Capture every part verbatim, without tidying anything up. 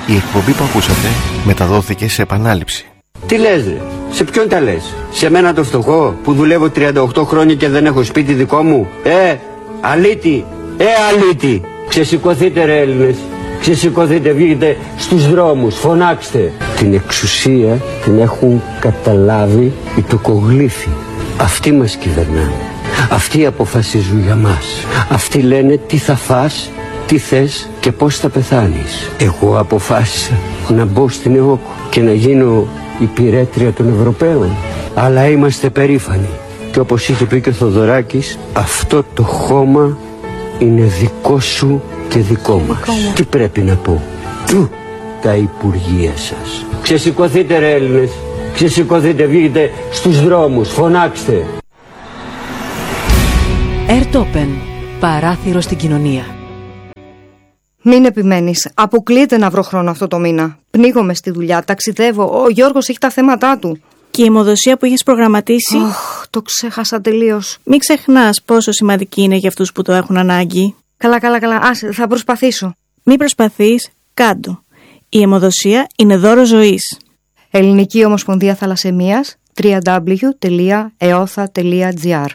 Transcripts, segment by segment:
Η εκπομπή που ακούσατε μεταδόθηκε σε επανάληψη. Τι λες ρε, σε ποιον τα λες? Σε μένα το φτωχό που δουλεύω τριάντα οκτώ χρόνια και δεν έχω σπίτι δικό μου? Ε, αλήτη, ε αλήτη. Ξεσηκωθείτε ρε Έλληνες, ξεσηκωθείτε, βγείτε στους δρόμους, φωνάξτε. Την εξουσία την έχουν καταλάβει οι τοκογλύφοι. Αυτοί μας κυβερνάνε, αυτοί αποφασίζουν για μας. Αυτοί λένε τι θα φας, τι θες και πώς θα πεθάνεις. Εγώ αποφάσισα να μπω στην ΕΟΚ και να γίνω υπηρέτρια των Ευρωπαίων. Αλλά είμαστε περήφανοι. Και όπως είχε πει και ο Θοδωράκης, αυτό το χώμα είναι δικό σου και δικό μας. Δικό τι πρέπει να πω? Του τα υπουργεία σας. Ξεσηκωθείτε ρε Έλληνες, ξεσηκωθείτε, βγείτε στους δρόμους, φωνάξτε. Airtopen, παράθυρο στην κοινωνία. Μην επιμένεις, αποκλείεται να βρω χρόνο αυτό το μήνα. Πνίγομαι στη δουλειά, ταξιδεύω, ο Γιώργος έχει τα θέματά του. Και η αιμοδοσία που έχεις προγραμματίσει? Oh, το ξέχασα τελείως. Μην ξεχνάς πόσο σημαντική είναι για αυτούς που το έχουν ανάγκη. Καλά, καλά, καλά, άσε, θα προσπαθήσω. Μην προσπαθείς, κάντο. Η αιμοδοσία είναι δώρο ζωής. Ελληνική Ομοσπονδία Θαλασσαιμίας, double-u double-u double-u τελεία e o t h a τελεία g r.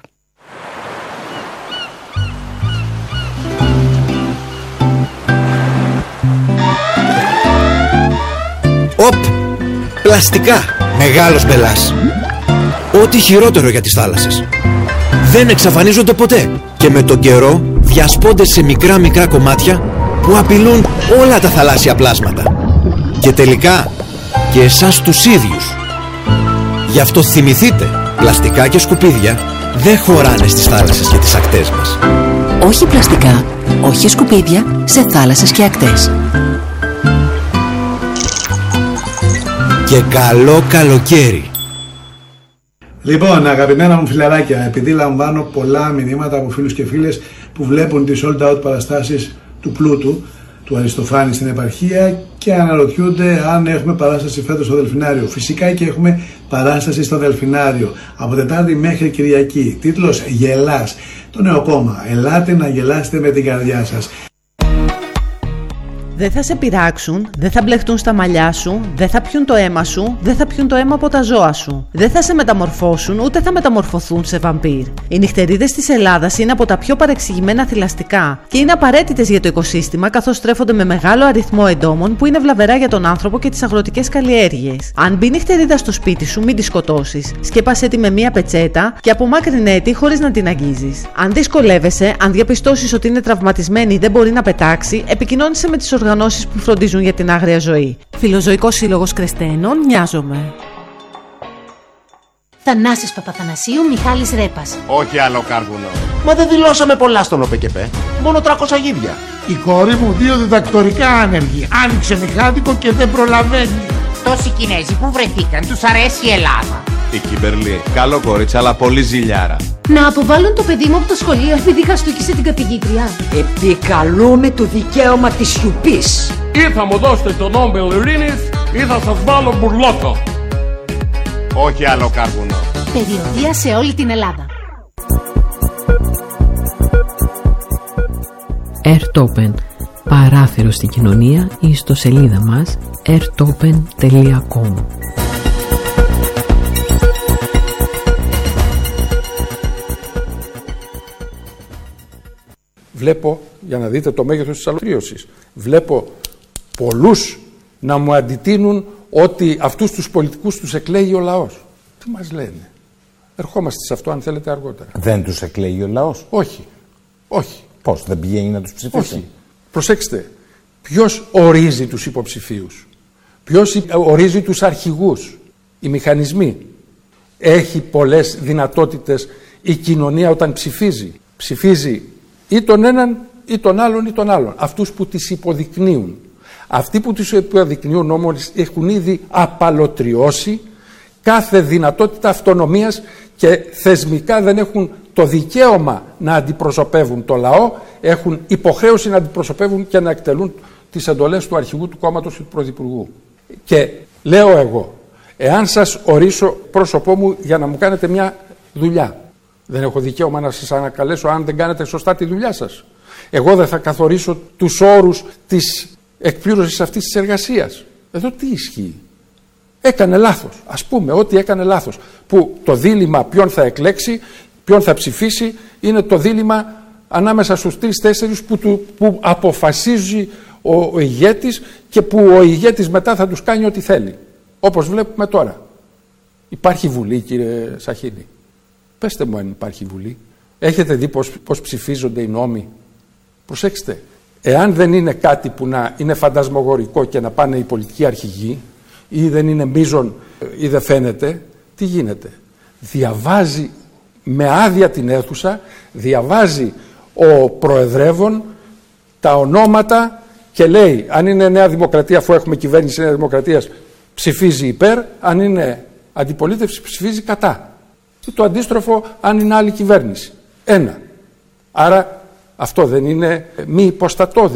Οπ! Πλαστικά! Μεγάλος μπελάς. Ό,τι χειρότερο για τις θάλασσες. Δεν εξαφανίζονται ποτέ και με τον καιρό διασπώνται σε μικρά μικρά κομμάτια που απειλούν όλα τα θαλάσσια πλάσματα. Και τελικά και εσάς τους ίδιους. Γι' αυτό θυμηθείτε, πλαστικά και σκουπίδια δεν χωράνε στις θάλασσες και τις ακτές μας. Όχι πλαστικά, όχι σκουπίδια σε θάλασσες και ακτές. Και καλό καλοκαίρι. Λοιπόν, αγαπημένα μου φιλαράκια, επειδή λαμβάνω πολλά μηνύματα από φίλους και φίλες που βλέπουν τις sold out παραστάσεις του Πλούτου, του Αριστοφάνη στην επαρχία και αναρωτιούνται αν έχουμε παράσταση φέτος στο Δελφινάριο. Φυσικά και έχουμε παράσταση στο Δελφινάριο από Τετάρτη μέχρι Κυριακή. Τίτλος Γελάς. Το νέο κόμμα. Ελάτε να γελάσετε με την καρδιά σας. Δεν θα σε πειράξουν, δεν θα μπλεχτούν στα μαλλιά σου, δεν θα πιούν το αίμα σου, δεν θα πιούν το αίμα από τα ζώα σου. Δεν θα σε μεταμορφώσουν, ούτε θα μεταμορφωθούν σε βαμπύρ. Οι νυχτερίδες της Ελλάδας είναι από τα πιο παρεξηγημένα θηλαστικά και είναι απαραίτητες για το οικοσύστημα, καθώς στρέφονται με μεγάλο αριθμό εντόμων που είναι βλαβερά για τον άνθρωπο και τις αγροτικές καλλιέργειες. Αν μπει νυχτερίδα στο σπίτι σου, μην τη σκοτώσεις. Σκέπασέ τη με μία πετσέτα και απομάκρυνέ τη χωρίς να την αγγίζεις. Αν δυσκολεύεσαι, αν διαπιστώσεις ότι είναι τραυματισμένη ή δεν μπορεί να πετάξει, επικοινώνησε με τις οργανώσεις που φροντίζουν για την άγρια ζωή. Φιλοζωικός Σύλλογος Κρεστένων, Νοιάζομαι. Θανάσης Παπαθανασίου, Μιχάλης Ρέπας. Όχι άλλο κάρβουνο. Μα δεν δηλώσαμε πολλά στον ΟΠΕΚΕΠΕ. Μόνο τριακόσια γίδια. Η κόρη μου δύο διδακτορικά άνεργη. Άνοιξε μηχάδικο και δεν προλαβαίνει. Τόσοι Κινέζοι που βρεθήκαν, τους αρέσει η Ελλάδα. Η Κιμπερλή, καλό κορίτσι, αλλά πολύ ζηλιάρα. Να αποβάλουν το παιδί μου από το σχολείο επειδή χαστούκισε την καθηγήτρια. Επικαλούμε το δικαίωμα της σιωπής. Ή θα μου δώσετε το Νόμπελ Ειρήνης ή θα σας βάλω μπουρλότο. Όχι άλλο κάρβουνο. Περιοδεία σε όλη την Ελλάδα. Airtopen, παράθυρο στην κοινωνία, ή στο σελίδα μας airtopen τελεία com. Βλέπω, για να δείτε το μέγεθος της αλωτρίωσης, βλέπω πολλούς να μου αντιτείνουν ότι αυτούς τους πολιτικούς τους εκλέγει ο λαός. Τι μας λένε? Ερχόμαστε σε αυτό αν θέλετε αργότερα. Δεν τους εκλέγει ο λαός? Όχι. Όχι. Πώς, δεν πηγαίνει να τους ψηφίσει? Όχι. Προσέξτε, ποιος ορίζει τους υποψηφίους? Ποιος ορίζει τους αρχηγούς? Οι μηχανισμοί. Έχει πολλές δυνατότητες η κοινωνία όταν ψηφίζει. Ψηφίζει ή τον έναν ή τον άλλον ή τον άλλον. Αυτούς που τις υποδεικνύουν. Αυτοί που τις υποδεικνύουν όμως έχουν ήδη απαλωτριώσει κάθε δυνατότητα αυτονομίας και θεσμικά δεν έχουν το δικαίωμα να αντιπροσωπεύουν το λαό, έχουν υποχρέωση να αντιπροσωπεύουν και να εκτελούν τις εντολές του αρχηγού του κόμματος και του πρωθυπουργού. Και λέω εγώ, εάν σας ορίσω πρόσωπό μου για να μου κάνετε μια δουλειά, δεν έχω δικαίωμα να σας ανακαλέσω αν δεν κάνετε σωστά τη δουλειά σας? Εγώ δεν θα καθορίσω τους όρους της εκπλήρωσης αυτής της εργασίας. Εδώ τι ισχύει? Έκανε λάθος. Ας πούμε ότι έκανε λάθος. Που το δίλημμα ποιον θα εκλέξει, ποιον θα ψηφίσει, είναι το δίλημμα ανάμεσα στους τρεις-τέσσερις που, του, που αποφασίζει ο, ο ηγέτης και που ο ηγέτης μετά θα τους κάνει ό,τι θέλει. Όπως βλέπουμε τώρα. Υπάρχει βουλή, κύριε Σαχίνη? Πέστε μου αν υπάρχει βουλή. Έχετε δει πώς, πώς ψηφίζονται οι νόμοι? Προσέξτε. Εάν δεν είναι κάτι που να είναι φαντασμογορικό και να πάνε οι πολιτικοί αρχηγοί, ή δεν είναι μείζον ή δεν φαίνεται, τι γίνεται? Διαβάζει με άδεια την αίθουσα, διαβάζει ο προεδρεύων τα ονόματα και λέει αν είναι Νέα Δημοκρατία, αφού έχουμε κυβέρνηση Νέα Δημοκρατίας, ψηφίζει υπέρ, αν είναι αντιπολίτευση ψηφίζει κατά. Και το αντίστροφο αν είναι άλλη κυβέρνηση. Ένα. Άρα αυτό δεν είναι μη υποστατώδη?